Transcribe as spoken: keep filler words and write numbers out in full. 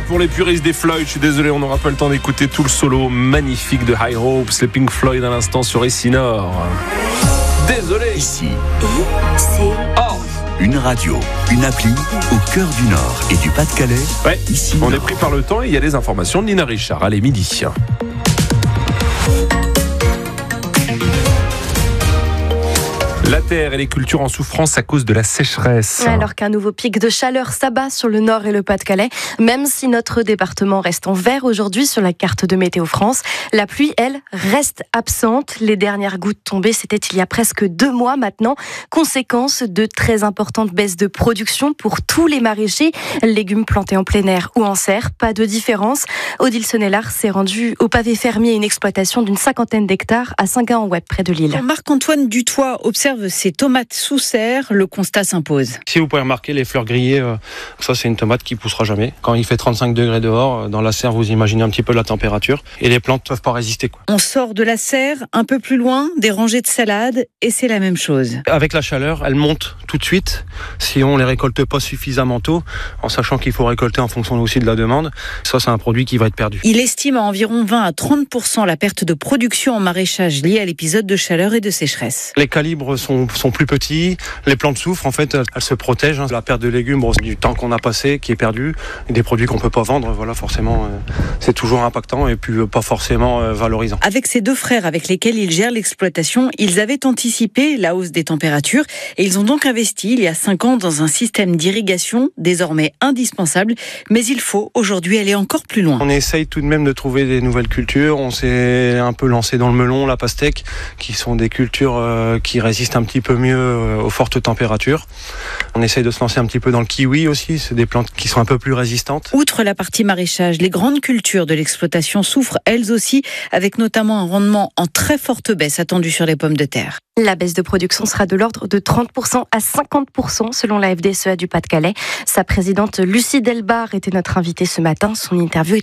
pour les puristes des Floyd. Je suis désolé, on n'aura pas le temps d'écouter tout le solo magnifique de High Hopes, les Pink Floyd à l'instant sur Ici Nord. Désolé. Ici. C'est Oh. Une radio, une appli au cœur du Nord et du Pas-de-Calais. Ouais, Ici on Nord. est pris par le temps et il y a des informations de Nina Richard. Allez, midi. La terre et les cultures en souffrance à cause de la sécheresse. Alors qu'un nouveau pic de chaleur s'abat sur le Nord et le Pas-de-Calais, même si notre département reste en vert aujourd'hui sur la carte de Météo France, la pluie, elle, reste absente. Les dernières gouttes tombées, c'était il y a presque deux mois maintenant. Conséquence de très importantes baisses de production pour tous les maraîchers, légumes plantés en plein air ou en serre, pas de différence. Odile Sonnellard s'est rendue au pavé fermier, une exploitation d'une cinquantaine d'hectares à Saint-Gain-en-Web, près de Lille. Marc-Antoine Dutoit observe ces tomates sous serre, le constat s'impose. Si vous pouvez remarquer les fleurs grillées, euh, ça c'est une tomate qui poussera jamais. Quand il fait trente-cinq degrés dehors, euh, dans la serre, vous imaginez un petit peu la température et les plantes ne peuvent pas résister, quoi. On sort de la serre, un peu plus loin, des rangées de salades, et c'est la même chose. Avec la chaleur, elles montent tout de suite si on les récolte pas suffisamment tôt, en sachant qu'il faut récolter en fonction aussi de la demande. Ça c'est un produit qui va être perdu. Il estime à environ vingt à trente pour cent la perte de production en maraîchage liée à l'épisode de chaleur et de sécheresse. Les calibres sont Sont, sont plus petits, les plantes souffrent, en fait, elles se protègent. La perte de légumes, bon, c'est du temps qu'on a passé, qui est perdu, et des produits qu'on peut pas vendre, voilà, forcément, euh, c'est toujours impactant et puis euh, pas forcément euh, valorisant. Avec ses deux frères avec lesquels ils gèrent l'exploitation, ils avaient anticipé la hausse des températures et ils ont donc investi il y a cinq ans dans un système d'irrigation désormais indispensable, mais il faut aujourd'hui aller encore plus loin. On essaye tout de même de trouver des nouvelles cultures, on s'est un peu lancé dans le melon, la pastèque, qui sont des cultures euh, qui résistent un petit peu mieux aux fortes températures. On essaye de se lancer un petit peu dans le kiwi aussi, c'est des plantes qui sont un peu plus résistantes. Outre la partie maraîchage, les grandes cultures de l'exploitation souffrent elles aussi, avec notamment un rendement en très forte baisse attendu sur les pommes de terre. La baisse de production sera de l'ordre de trente pour cent à cinquante pour cent selon la F D S E A du Pas-de-Calais. Sa présidente Lucie Delbar était notre invitée ce matin. Son interview est